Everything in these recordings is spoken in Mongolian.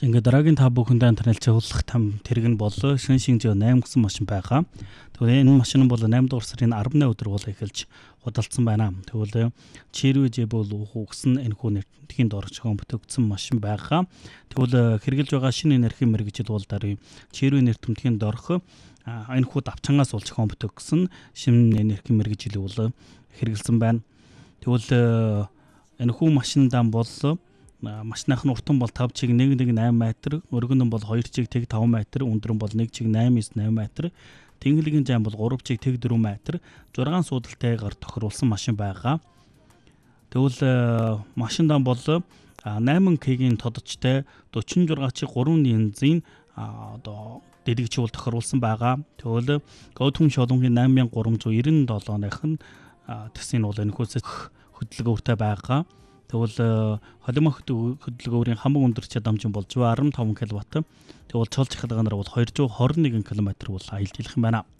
Ингээд дараагийн та бүхэндээ танилцуулах там тэрэг нь бол Шэньшинжо 8 гэсэн машин байгаа. Тэгвэл энэ машин бол 8 дугаар сарын 18 өдөр бол эхэлж худалдсан байна. Тэгвэл Чирүүжэ бол үхсэн энэхүү нэртгийн дорчгон бүтэгдсэн машин байгаа. Тэгвэл хэрэгжилж байгаа шинэ энерги мэргэжил бол даруй Чирүү нэртэмтгийн дорх энэхүү давчангаас бол зохион бүтэгсэн шинэ энерги мэргэжил бол хэрэгжилсэн байна. Тэгвэл энэхүү машиндаа бол машиных нь уртан бол 5 чиг 1.8 м, өргөн нь бол 2 чиг 5 м, өндөр нь бол 1 чиг 8.8 м, тэнхлэгийн зам бол 3 чиг 4 м, 6 суудалтайгаар тохируулсан машин байгаа. Тэгвэл машиндаа бол 8 кг-ийн тодорчтой 46 чиг 3 янзын одоо дэлгэч бол тохируулсан байгаа. Тэгвэл Гоутун шолонгийн 8397-ных нь төсвийн бол энэхүүс хөдөлгөөртэй байгаа. Тэгвэл холимог хөдөлгөөрийн хамгийн өндөр чадамж бол 115 кW. Тэгвэл цол чахалгаар бол 221 км бол аялж хэлэх юм байна.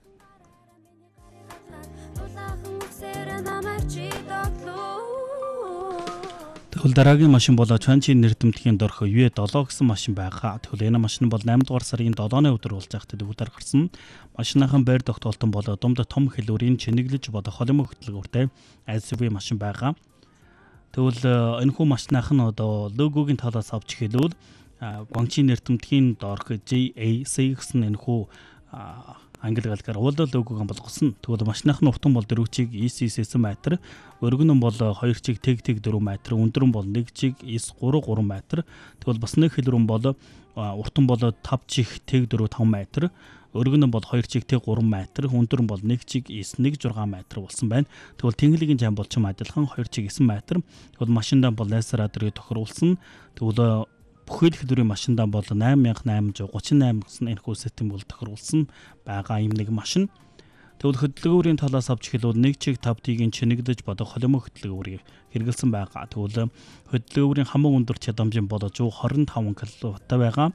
Тэгвэл дараагийн машин бол Чанчин нэрдэмтгийн дорх UE7 гэсэн машин байгаа. Тэгвэл энэ машин бол 8 дугаар сарын 7-ны өдөр болж байхдаа дүүтэр гарсан. Машиныхан байр тогтоолтон бол дунд том хэлбэрийн чинэглэж бодох холимог хөдөлгөөртэй SUV машин байгаа. Тэгвэл энэхүү машиных нь одоо логогийн талаас авч хэлвэл Гуанчин нэртэмтгийн дорх JAC гэсэн энэхүү англи хэлээр логог болгосон. Тэгвэл машиных нь уртан бол 4 чиг 9.9 м, өргөн нь бол 2 чиг 4 м, өндөр нь бол 1 чиг 3 м. Тэгвэл бас нэг хэлбэр нь бол уртан бол 5 чиг 5 м, өргөн нь бол 2 чиг 3 м, өндөр нь бол 1 чиг 1.6 м болсон байна. Тэгвэл тэнхлэгийн зам бол ч адилхан 2 чиг 9 м. Тэгвэл машиндаа бол лазер радарыг тохируулсан. Тэгвэл бүхэл хэлбэрийн машиндаа бол 8838 гэсэн энэхүү систем бол тохируулсан байгаа юм нэг машин. Тэгвэл хөдөлгөөрийн талаас авч хэлвэл 1 чиг 5 тигийн чинэгдэж бодох холимог хөдөлгөөрийг хэрэгэлсэн байгаа. Тэгвэл хөдөлгөөрийн хамгийн өндөр чадамж бол 125 кW байгаа.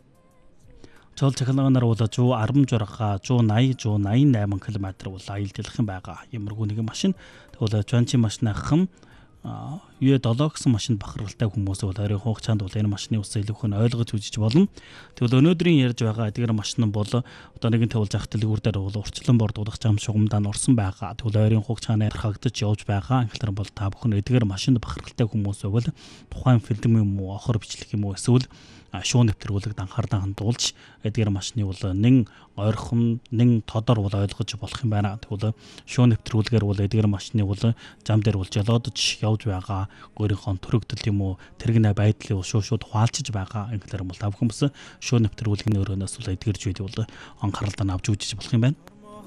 Цол чахалганаар бол 116, 180, 188 км бол аялж хэлэх юм байгаа. Ямаргүй нэгэн машин. Тэгвэл Чанчин машиныхан UE7 гэсэн машинд бахархалтай хүмүүс бол ойрын хугацаанд бол энэ машины ус илүүх нь ойлгож үзэж болно. Тэгвэл өнөөдрийн ярьж байгаа эдгээр машин бол одоо нэгэн тавилж ах дэлгүүрээр бол урчлан бордуулах зам шугамдаа орсон байгаа. Тэгвэл ойрын хугацаанд хагдаж явж байгаа. Анхлаар бол та бүхэн эдгээр машинд бахархалтай хүмүүс бол тухайн фильм юм уу, охор бичлэг юм уу, эсвэл шуу нэвтрүүлэгт анхаарлаа хандуулж эдгээр машины бол нэн ойрхон нэн тодор бол ойлгож болох юм байна. Тэгвэл шуу нэвтрүүлгээр бол эдгээр машины бол зам дээр бол жолоодож явж байгаа өөрийнхөө төрөгдөл юм уу тэрэгнэ байдлыг шууд хуалчиж байгаа. Ингээр бол та бүхэн бас шуу нэвтрүүлгийн өрөөнөөс бол эдгэрж үед бол анхааралтай авч үзэж болох юм байна.